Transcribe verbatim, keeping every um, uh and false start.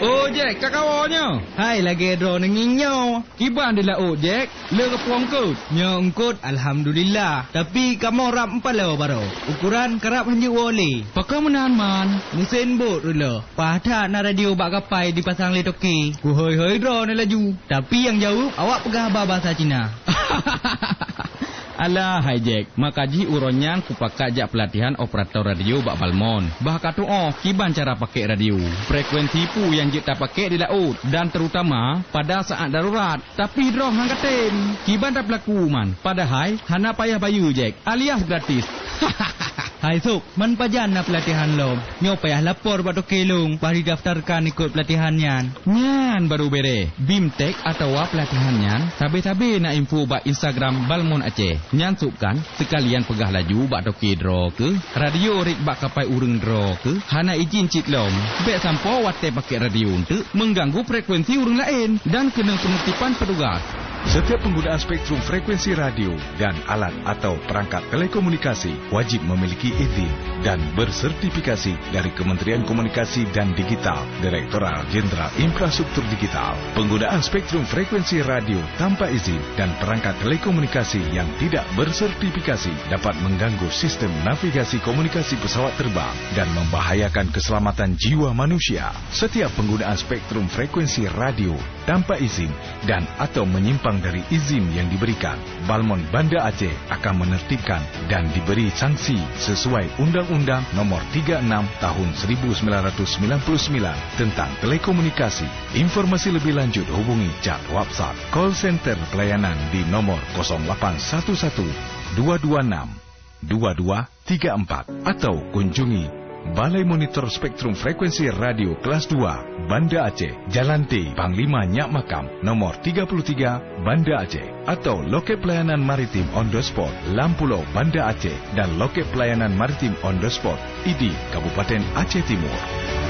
Oh Jack, kakawanya. Hai lagi dro nenginyo. Kiban dia oh Jack. Le ke puangkut. Nyongkut alhamdulillah. Tapi kamu rap empalo baro. Ukuran kerap hanju wole. Pakai menahan man. Mesin bot dulu. Pada na radio bak kapai dipasang le toki. Ku hoi-hoi dro na laju. Tapi yang jauh awak pegah bahasa Cina. Alah, hai Jack. Makaji uronyan ku pakai jak pelatihan operator radio bak Balmon. Bah katu oh, kiban cara pakai radio. Frekuensi pu yang jik tak pakai di laut dan terutama pada saat darurat. Tapi droh hangkatin. Kiban tak berlaku man. Padahal hana payah bayu Jack. Alias gratis. Hai Suk, man pajan na pelatihan lo. Nyo payah lapor bak tokelung. Pari daftarkan ikut pelatihan yan. Nyan baru bere. Bimtek atau pelatihan nyan. Sabe-sabe na info bak Instagram Balmon Aceh. Nyan Suk kan sekalian pegah laju bak toke draw ke. Radio rik bak kapai ureng draw ke. Hana izin cit lom. Bek sampo wate pakai radio untuk mengganggu frekuensi ureng lain dan kena penertiban petugas. Setiap penggunaan spektrum frekuensi radio dan alat atau perangkat telekomunikasi wajib memiliki izin dan bersertifikasi dari Kementerian Komunikasi dan Digital, Direktorat Jenderal Infrastruktur Digital. Penggunaan spektrum frekuensi radio tanpa izin dan perangkat telekomunikasi yang tidak bersertifikasi dapat mengganggu sistem navigasi komunikasi pesawat terbang dan membahayakan keselamatan jiwa manusia. Setiap penggunaan spektrum frekuensi radio tanpa izin dan atau menyimpang dari izin yang diberikan, Balmon Banda Aceh akan menertibkan dan diberi sanksi sesuai Undang-Undang Nomor tiga puluh enam Tahun seribu sembilan ratus sembilan puluh sembilan tentang telekomunikasi. Informasi lebih lanjut hubungi chat WhatsApp call center pelayanan di nomor nol lapan satu satu dua dua enam dua dua tiga empat atau kunjungi Balai Monitor Spektrum Frekuensi Radio Kelas dua, Banda Aceh, Jalan T, Panglima Nyak Makam, nomor tiga puluh tiga, Banda Aceh. Atau loket pelayanan maritim on the spot, Lampulau, Banda Aceh. Dan loket pelayanan maritim on the spot, I D I, Kabupaten Aceh Timur.